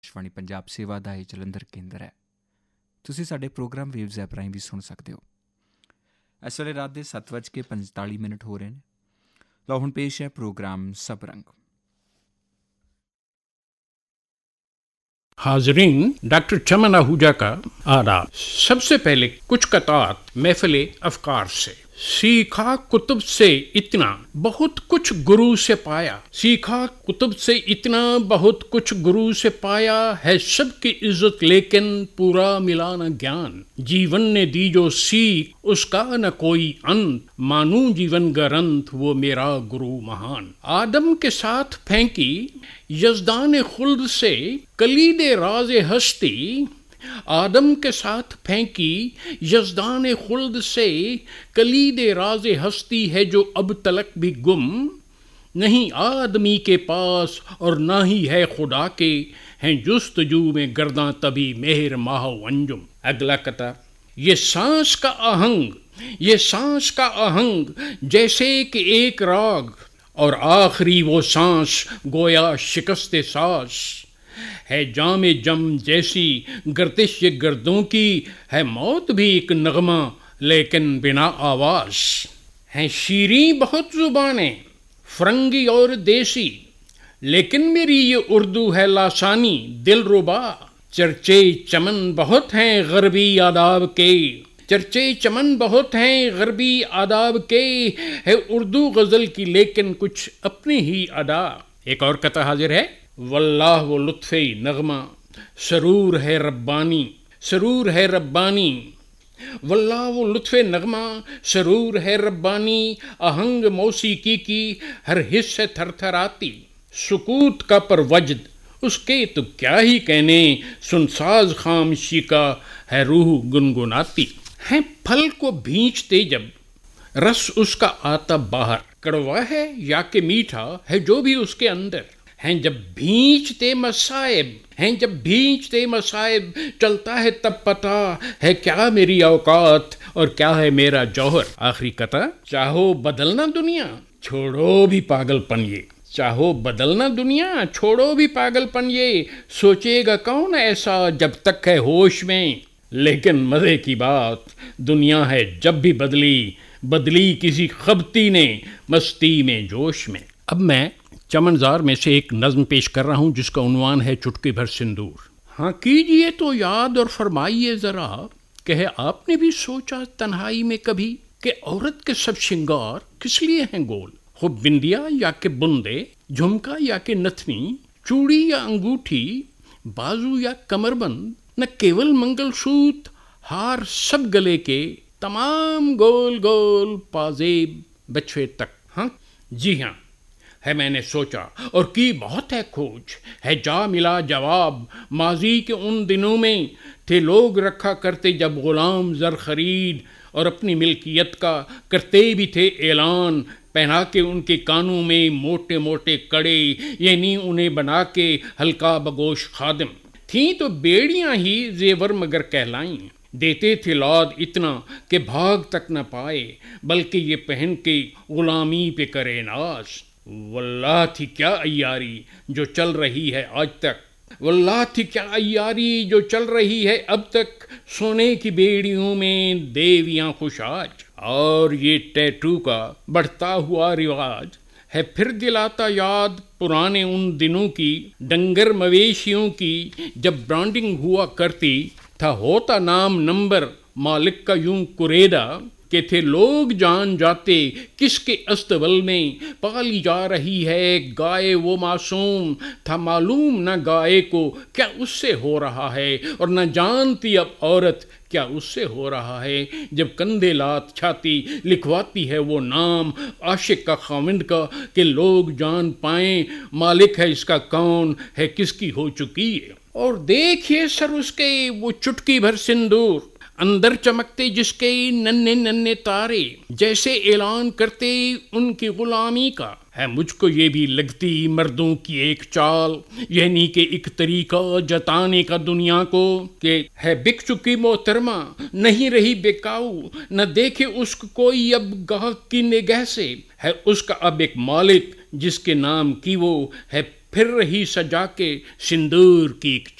ਆਕਾਸ਼ਵਾਣੀ ਪੰਜਾਬ ਸੇਵਾ ਦਾ ਇਹ ਜਲੰਧਰ ਕੇਂਦਰ ਹੈ। ਤੁਸੀਂ ਸਾਡੇ ਪ੍ਰੋਗਰਾਮ ਵੇਵਜ਼ ਐਪ ਰਾਹੀਂ ਵੀ ਸੁਣ ਸਕਦੇ ਹੋ। ਇਸ ਵੇਲੇ ਰਾਤ ਦੇ 7:45 ਹੋ ਰਹੇ ਨੇ। ਲਓ ਹੁਣ ਪੇਸ਼ ਹੈ ਪ੍ਰੋਗਰਾਮ ਸਭ ਰੰਗ। हाजरीन, डॉक्टर चमन आहूजा का आदाब। सबसे पहले कुछ कतार महफिल अफकार से। सीखा कुतुब से इतना बहुत कुछ गुरु से पाया। सीखा कुतुब से इतना बहुत कुछ गुरु से पाया। है सबकी इज्जत लेकिन पूरा मिला न ज्ञान। जीवन ने दी जो सीख उसका न कोई अंत। मानू जीवन ग्रंथ वो मेरा गुरु महान। आदम के साथ फेंकी यज़दान खुल्द से कलीदे राज हस्ती। आदम के साथ फेंकी यज़दान खुल्द से कलीदे राज हस्ती है जो अब तलक भी गुम नहीं आदमी के पास और ना ही है खुदा के। हैं जुस्तजू में गर्दां तभी मेहर माह अंजुम। अगला कता, ये सांस का आहंग, ये सांस का आहंग जैसे कि एक राग और आखिरी वो सांस गोया शिकस्ते सांस। है जामे जम जैसी गर्दिश ये गर्दों की। है मौत भी एक नगमा लेकिन बिना आवाज। हैं शीरी बहुत जुबानें फरंगी और देसी लेकिन मेरी ये उर्दू है लासानी दिलरुबा। चर्चे चमन बहुत हैं गरबी आदाब के। चर्चे चमन बहुत हैं गरबी आदाब के। है उर्दू गज़ल की लेकिन कुछ अपनी ही अदा। एक और कता हाजिर है। वल्लाह वो लुत्फ़े नगमा सरूर है रब्बानी। सरूर है रब्बानी। वल्लाह वो लुत्फ़े नगमा सरूर है रब्बानी। आहंग मौसीकी की हर हिस्से थरथराती। सुकूत का परवजद उसके तो क्या ही कहने। सुनसाज खामशी का है रूह गुनगुनाती। है फल को भींचते जब रस उसका आता बाहर। कड़वा है या कि मीठा है जो भी उसके अंदर। हैं जब भींचते मसाइब, हैं जब भींचते मसाइब चलता है तब पता है क्या मेरी औकात और क्या है मेरा जौहर। आखिरी कथा, चाहो बदलना दुनिया छोड़ो भी पागलपन ये। चाहो बदलना दुनिया छोड़ो भी पागलपन ये। सोचेगा कौन ऐसा जब तक है होश में। लेकिन मज़े की बात दुनिया है जब भी बदली बदली किसी खबती ने मस्ती में जोश में। अब मैं चमनज़ार में से एक नज़्म पेश कर रहा हूँ जिसका उन्वान है चुटकी भर सिंदूर। हाँ कीजिए तो याद और फरमाइए ज़रा कहे आपने भी सोचा तन्हाई में कभी कि औरत के सब श्रृंगार किस लिए हैं गोल। खूब बिंदिया या कि बुंदे, झुमका या कि नथनी, चूड़ी या अंगूठी, बाजू या कमरबंद, न केवल मंगलसूत्र हार सब गले के तमाम गोल गोल पाजेब बछवे तक। हाँ जी हाँ है मैंने सोचा और की बहुत है खोज। है जा मिला जवाब माजी के उन दिनों में थे लोग रखा करते जब गुलाम ज़र खरीद और अपनी मिल्कियत का करते भी थे ऐलान। पहना के उनके कानों में मोटे मोटे कड़े यानी उन्हें बना के हल्का बगोश खादिम। थीं तो बेड़ियां ही जेवर मगर कहलाईं। देते थे लाद इतना कि भाग तक न पाए बल्कि ये पहन के गुलामी पे करे नाज। वल्लाह थी क्या अय्यारी जो चल रही है आज तक। वल्लाह थी क्या अय्यारी जो चल रही है अब तक। सोने की बेड़ियों में देवियां खुश आज। और ये टैटू का बढ़ता हुआ रिवाज है फिर दिलाता याद पुराने उन दिनों की। डंगर मवेशियों की जब ब्रांडिंग हुआ करती था होता नाम नंबर मालिक का यूं कुरेदा कि थे लोग जान जाते किसके अस्तबल में पाली जा रही है गाय वो मासूम। था मालूम न गाय को क्या उससे हो रहा है और न जानती अब औरत क्या उससे हो रहा है। जब कंधे लात छाती लिखवाती है वो नाम आशिक का खाविंद का कि लोग जान पाएं मालिक है इसका कौन है किसकी हो चुकी है। और देखिए सर उसके वो चुटकी भर सिंदूर अंदर चमकते जिसके नन्हे नन्हे तारे जैसे ऐलान करते उनकी गुलामी का। है मुझको ये भी लगती मर्दों की एक चाल यानी कि एक तरीका जताने का दुनिया को कि है बिक चुकी मोहतरमा नहीं रही बेकाऊ। न देखे उसको कोई अब गाहक की निगाह से। है उसका अब एक मालिक जिसके नाम की वो है پھر رہی سجا کے سندور کی ایک